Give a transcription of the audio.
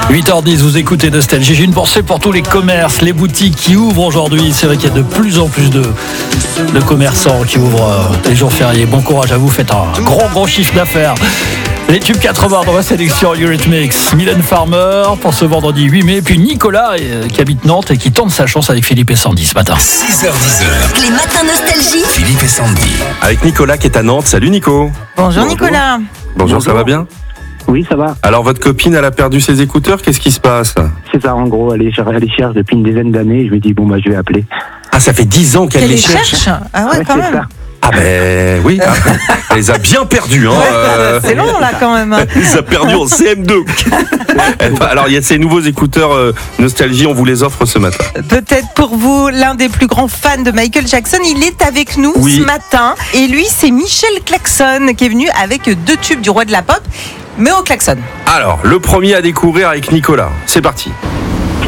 8h10, vous écoutez Nostalgie. J'ai une pensée pour tous les commerces, les boutiques qui ouvrent aujourd'hui. C'est vrai qu'il y a de plus en plus de commerçants qui ouvrent les jours fériés. Bon courage à vous, faites un gros chiffre d'affaires. Les tubes 80 dans ma sélection Eurythmics, Mylène Farmer pour ce vendredi 8 mai. Et puis Nicolas qui habite Nantes et qui tente sa chance avec Philippe et Sandy ce matin. 6h10. Les matins Nostalgie. Philippe et Sandy. Avec Nicolas qui est à Nantes. Salut Nico. Bonjour Nicolas. Bonjour, ça va bien? Oui, ça va. Alors votre copine, elle a perdu ses écouteurs, qu'est-ce qui se passe? C'est ça, en gros, elle les cherche depuis une dizaine d'années. Je me dis, je vais appeler. Ah, ça fait 10 ans qu'elle les cherche. Ah ouais, quand c'est même. ça. Ah ben oui, elle les a bien perdus. C'est long là quand même. Elle les a perdus en CM2. Alors il y a ces nouveaux écouteurs Nostalgie, on vous les offre ce matin. Peut-être pour vous, l'un des plus grands fans de Michael Jackson, il est avec nous ce matin. Et lui, c'est Michel Klaxon qui est venu avec 2 tubes du roi de la pop, mais au klaxon. Alors, le premier à découvrir avec Nicolas, c'est parti.